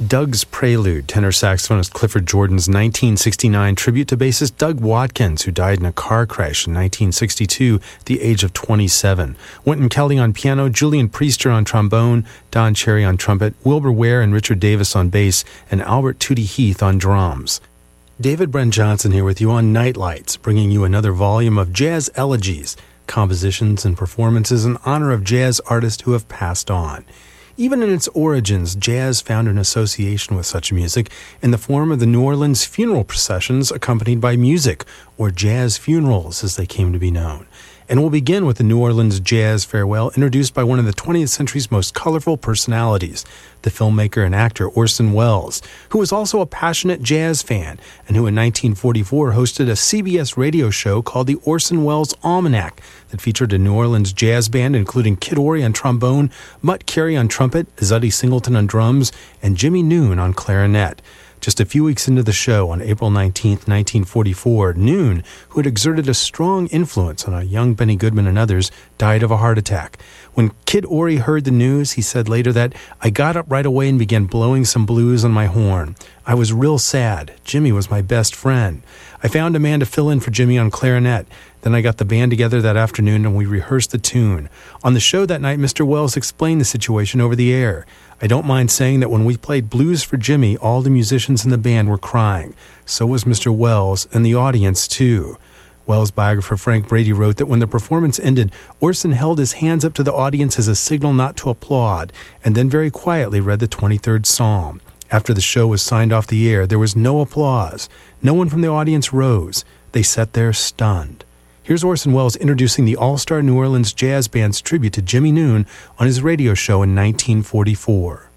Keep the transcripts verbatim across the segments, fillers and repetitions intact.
Doug's Prelude, tenor saxophonist Clifford Jordan's nineteen sixty-nine tribute to bassist Doug Watkins, who died in a car crash in nineteen sixty-two at the age of twenty-seven. Wynton Kelly on piano, Julian Priester on trombone, Don Cherry on trumpet, Wilbur Ware and Richard Davis on bass, and Albert Tootie Heath on drums. David Brent Johnson here with you on Nightlights, bringing you another volume of jazz elegies, compositions and performances in honor of jazz artists who have passed on. Even in its origins, jazz found an association with such music in the form of the New Orleans funeral processions accompanied by music, or jazz funerals as they came to be known. And we'll begin with the New Orleans Jazz Farewell, introduced by one of the twentieth century's most colorful personalities, the filmmaker and actor Orson Welles, who was also a passionate jazz fan and who in nineteen forty-four hosted a C B S radio show called the Orson Welles Almanac that featured a New Orleans jazz band including Kid Ory on trombone, Mutt Carey on trumpet, Zutty Singleton on drums, and Jimmy Noon on clarinet. Just a few weeks into the show, on April nineteenth, nineteen forty-four, Noon, who had exerted a strong influence on a young Benny Goodman and others, died of a heart attack. When Kid Ory heard the news, he said later that, "I got up right away and began blowing some blues on my horn. I was real sad. Jimmy was my best friend. I found a man to fill in for Jimmy on clarinet. Then I got the band together that afternoon and we rehearsed the tune. On the show that night, Mister Welles explained the situation over the air. I don't mind saying that when we played Blues for Jimmy, all the musicians in the band were crying. So was Mister Welles, and the audience, too." Welles' biographer Frank Brady wrote that when the performance ended, Orson held his hands up to the audience as a signal not to applaud, and then very quietly read the twenty-third Psalm. After the show was signed off the air, there was no applause. No one from the audience rose. They sat there stunned. Here's Orson Welles introducing the All-Star New Orleans Jazz Band's tribute to Jimmy Noon on his radio show in nineteen forty-four.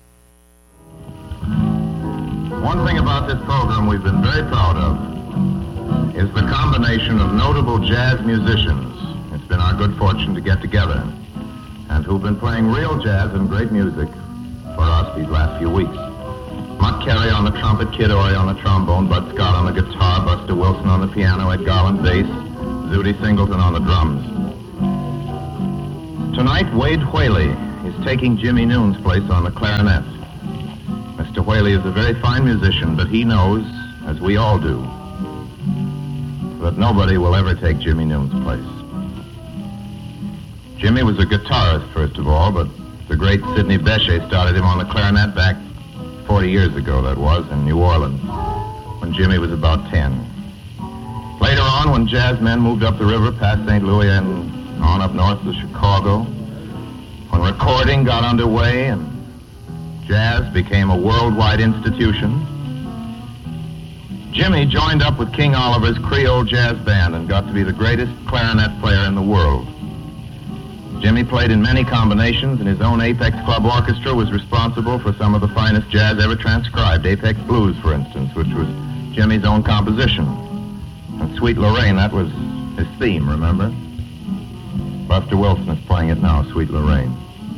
One thing about this program we've been very proud of is the combination of notable jazz musicians. It's been our good fortune to get together, and who've been playing real jazz and great music for us these last few weeks. Mutt Carey on the trumpet, Kid Ory on the trombone, Bud Scott on the guitar, Buster Wilson on the piano, Ed Garland bass, Zutty Singleton on the drums. Tonight, Wade Whaley is taking Jimmy Noon's place on the clarinet. Mister Whaley is a very fine musician, but he knows, as we all do, that nobody will ever take Jimmy Noon's place. Jimmy was a guitarist, first of all, but the great Sidney Bechet started him on the clarinet back forty years ago, that was, in New Orleans, when Jimmy was about ten. Later on, when jazz men moved up the river past Saint Louis and on up north to Chicago, when recording got underway and jazz became a worldwide institution, Jimmy joined up with King Oliver's Creole Jazz Band and got to be the greatest clarinet player in the world. Jimmy played in many combinations, and his own Apex Club Orchestra was responsible for some of the finest jazz ever transcribed. Apex Blues, for instance, which was Jimmy's own composition. And Sweet Lorraine, that was his theme, remember? Buster Wilson is playing it now, Sweet Lorraine.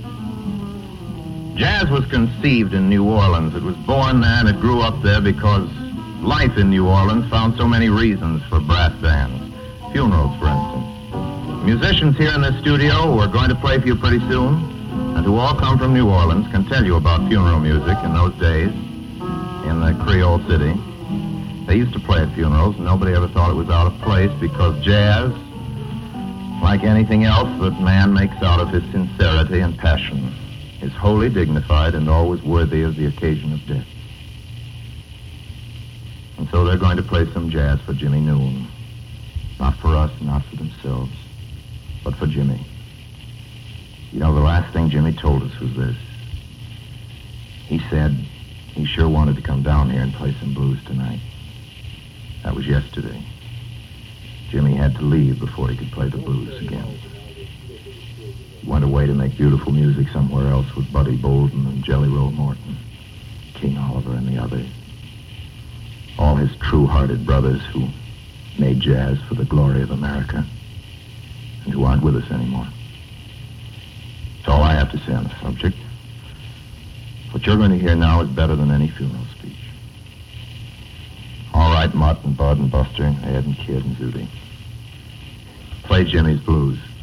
Jazz was conceived in New Orleans. It was born there and it grew up there because life in New Orleans found so many reasons for brass bands. Funerals, for instance. Musicians here in this studio who are going to play for you pretty soon, and who all come from New Orleans, can tell you about funeral music in those days in the Creole city. They used to play at funerals, and nobody ever thought it was out of place because jazz, like anything else that man makes out of his sincerity and passion, is wholly dignified and always worthy of the occasion of death. And so they're going to play some jazz for Jimmy Noon. Not for us, not for themselves, but for Jimmy. You know, the last thing Jimmy told us was this. He said he sure wanted to come down here and play some blues tonight. That was yesterday. Jimmy had to leave before he could play the blues again. He went away to make beautiful music somewhere else with Buddy Bolden and Jelly Roll Morton, King Oliver and the others. All his true-hearted brothers who made jazz for the glory of America and who aren't with us anymore. That's all I have to say on the subject. What you're going to hear now is better than any funeral speech. All right, Mutt and Bud and Buster, Ed and Kid and Zutty. Play Jimmy's blues.